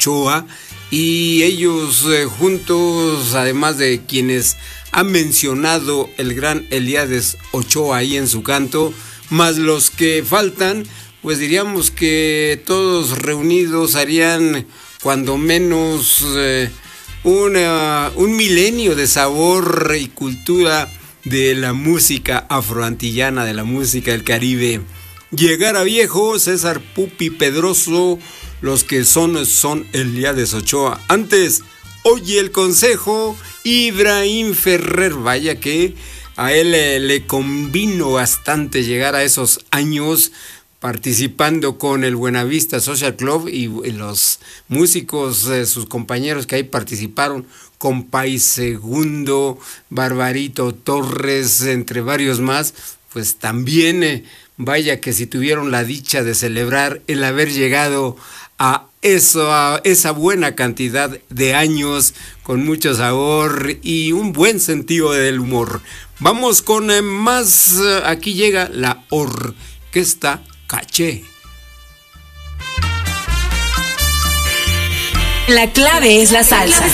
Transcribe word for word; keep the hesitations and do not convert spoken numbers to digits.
Ochoa, y ellos eh, juntos, además de quienes ha mencionado el gran Elías Ochoa ahí en su canto, más los que faltan, pues diríamos que todos reunidos harían cuando menos eh, una, un milenio de sabor y cultura de la música afroantillana, de la música del Caribe. Llegar a viejo, César Pupi Pedroso, los que son son Elías Ochoa. Antes, oye el consejo, Ibrahim Ferrer, vaya que a él le, le convino bastante llegar a esos años participando con el Buenavista Social Club y, y los músicos, eh, sus compañeros que ahí participaron, Compay Segundo, Barbarito Torres, entre varios más, pues también eh, vaya que si tuvieron la dicha de celebrar el haber llegado a eso, a esa buena cantidad de años con mucho sabor y un buen sentido del humor. Vamos con eh, más, eh, aquí llega la Orquesta Caché. La clave es la salsa.